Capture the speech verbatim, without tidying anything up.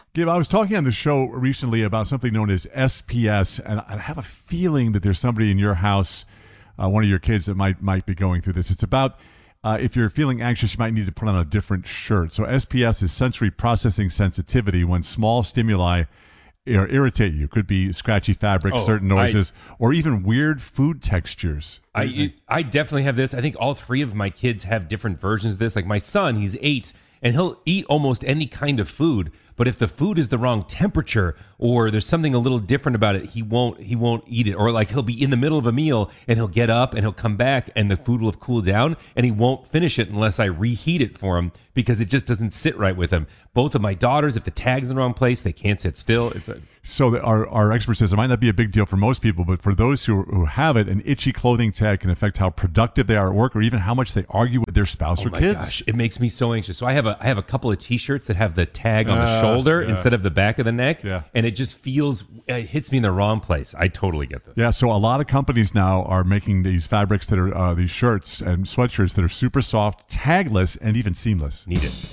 Gabe, I was talking on the show recently about something known as S P S, and I have a feeling that there's somebody in your house, uh, one of your kids, that might might be going through this. It's about uh, if you're feeling anxious, you might need to put on a different shirt. So S P S is sensory processing sensitivity when small stimuli ir- irritate you. Could be scratchy fabric, Oh, certain noises, I, or even weird food textures. I I definitely have this. I think all three of my kids have different versions of this. Like my son, he's eight, and he'll eat almost any kind of food. But if the food is the wrong temperature or there's something a little different about it, he won't he won't eat it. Or like he'll be in the middle of a meal and he'll get up and he'll come back and the food will have cooled down and he won't finish it unless I reheat it for him because it just doesn't sit right with him. Both of my daughters, if the tag's in the wrong place, they can't sit still. It's a So the, our, our expert says it might not be a big deal for most people, but for those who, who have it, an itchy clothing tag can affect how productive they are at work or even how much they argue with their spouse oh or my kids. gosh, it makes me so anxious. So I have a I have a couple of T-shirts that have the tag on the Uh, shoulder yeah. instead of the back of the neck, Yeah. and it just feels it hits me in the wrong place. I totally get this. Yeah, so a lot of companies now are making these fabrics that are uh, these shirts and sweatshirts that are super soft, tagless, and even seamless. Need it.